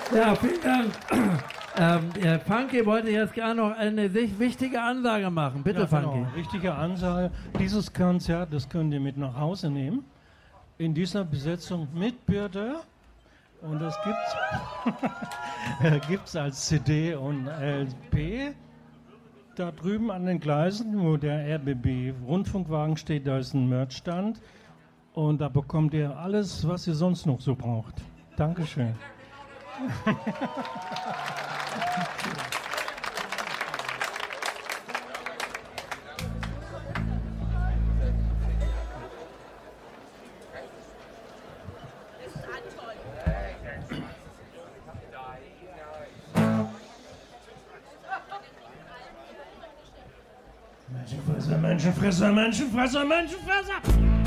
Ja, vielen Dank. Funky wollte jetzt gar noch eine wichtige Ansage machen. Bitte, Ja, Funky. genau. Wichtige Ansage. Dieses Konzert, das könnt ihr mit nach Hause nehmen. In dieser Besetzung mit Birte. Und das gibt's als CD und LP. Da drüben an den Gleisen, wo der RBB-Rundfunkwagen steht, da ist ein Merchstand. Und da bekommt ihr alles, was ihr sonst noch so braucht. Dankeschön. Menschenfresser, Menschenfresser, Menschenfresser, Menschenfresser!